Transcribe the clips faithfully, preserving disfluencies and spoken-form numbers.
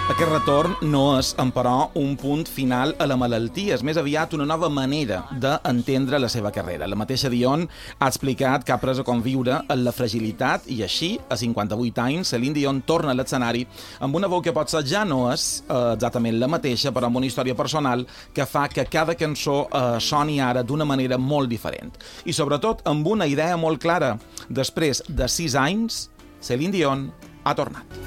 Aquest retorn no és, però, un punt final a la malaltia, és més aviat una nova manera d'entendre la seva carrera. La mateixa Dion ha explicat que ha après a conviure amb la fragilitat i així, a cinquanta-vuit anys, Celine Dion torna a l'escenari amb una veu que potser ja no és eh, exactament la mateixa, però amb una història personal que fa que cada cançó eh, soni ara d'una manera molt diferent. I sobretot amb una idea molt clara. Després de sis anys, Celine Dion ha tornat.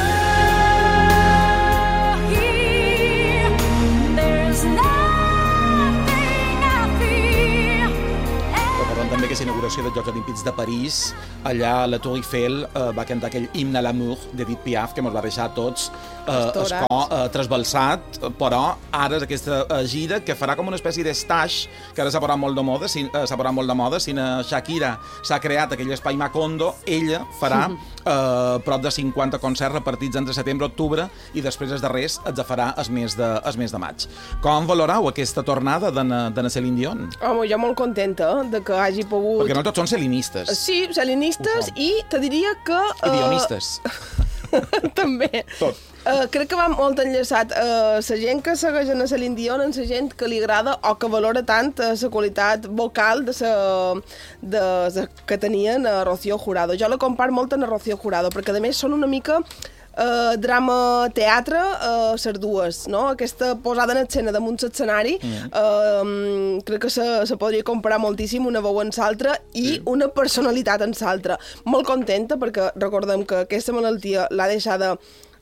També que és inauguració dels Jocs Olímpics de París, allà a la Tour Eiffel eh, va cantar aquell himne a l'amour d'Edith Piaf, que ens va deixar a tots eh, el cor eh, trasbalsat, però ara és aquesta eh, gira que farà com una espècie d'estage, que ara s'ha posat molt de moda, si, eh, s'ha posat molt de moda, si Shakira s'ha creat aquell espai Macondo, ella farà eh, prop de cinquanta concerts repartits entre setembre i octubre, i després els darrers els farà el mes de, el mes de maig. Com valorau aquesta tornada de na, de na Celine Dion? Home, jo molt contenta de que hagi pogut... Perquè no tots són celinistes. Sí, celinistes i te diria que... I dionistes. Uh... També. Tot. Uh, crec que va molt enllaçat uh, la gent que segueix a Celine Dion en la gent que li agrada o que valora tant la uh, qualitat vocal de sa, de, de, que tenien a Rocío Jurado. Jo la comparo molt amb Rocío Jurado, perquè a més són una mica... Uh, drama, teatre, uh, les dues, no? Aquesta posada en escena damunt l'escenari, mm. uh, crec que se, se podria comparar moltíssim una veu en l'altra i sí. una personalitat en l'altra. Molt contenta perquè recordem que aquesta malaltia l'ha deixada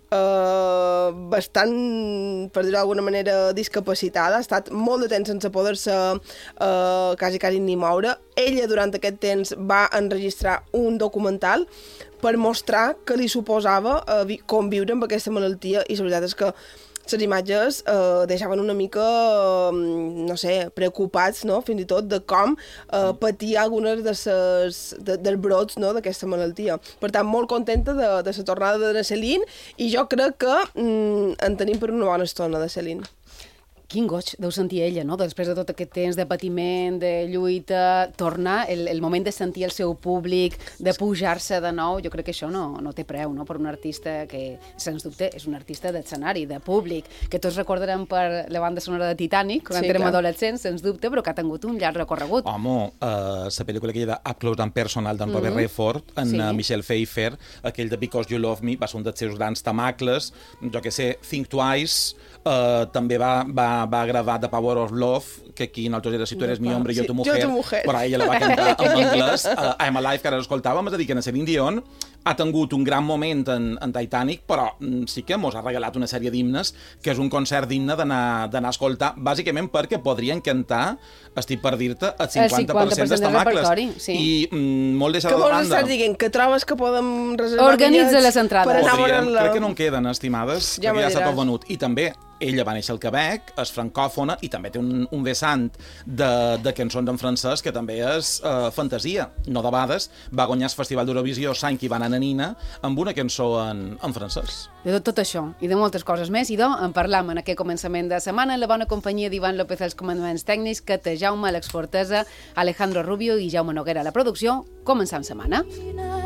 Uh, bastant, per dir-ho d'alguna manera, discapacitada, ha estat molt de temps sense poder-se uh, quasi, quasi ni moure. Ella durant aquest temps va enregistrar un documental per mostrar que li suposava uh, conviure amb aquesta malaltia, i la veritat és que les imatges eh, deixaven una mica, eh, no sé, preocupats, no?, fins i tot de com eh, patia algunes de ses, de, dels brots, no?, d'aquesta malaltia. Per tant, molt contenta de, de la tornada de Celine, i jo crec que mm, en tenim per una bona estona de Celine. Quin goig deu sentir ella, no? Després de tot aquest temps de patiment, de lluita, tornar, el, el moment de sentir el seu públic, de pujar-se de nou, jo crec que això no, no té preu, no?, per un artista que, sens dubte, és un artista d'escenari, de públic, que tots recordarem per la banda sonora de Titanic, quan sí, érem clar. adolescents, sens dubte, però que ha tingut un llarg recorregut. Home, uh, la pel·lícula aquella d'Up Close and Personal d'en Robert mm -hmm. Redford, en sí. uh, Michelle Pfeiffer, aquell de Because You Love Me, va ser un dels seus grans temacles, jo que sé, Think Twice, uh, també va, va, va gravar The Power of Love, que aquí nosaltres era Si tu eres mi hombre, sí, jo tu mujer, jo tu mujer, però ella la va cantar en anglès, uh, I'm Alive, que ara l'escoltàvem, és a dir, que en Celine Dion ha tingut un gran moment en, en Titanic, però mm, sí que mos ha regalat una sèrie d'himnes, que és un concert digne d'anar a escoltar, bàsicament perquè podrien cantar, estic per dir-te, el cinquanta per cent dels temacles. Sí. I mm, molt deixat de banda. banda. Que vols estar dient? Que trobes que podem reservar Organitza les entrades. Per anar a veure la... Crec que no en queden, estimades, ja que ja s'ha tot venut. I també ella va néixer al Quebec, és francòfona i també té un, un vessant de, de cançons en francès que també és uh, fantasia. No debades va guanyar el Festival d'Eurovisió l'any que va anar a Nina amb una cançó en, en francès. De tot, tot això i de moltes coses més, i doncs en parlam en aquest començament de setmana en la bona companyia d'Ivan López als comandaments tècnics, Cata Jaume a l'exportesa, Alejandro Rubio i Jaume Noguera a la producció. Començam setmana.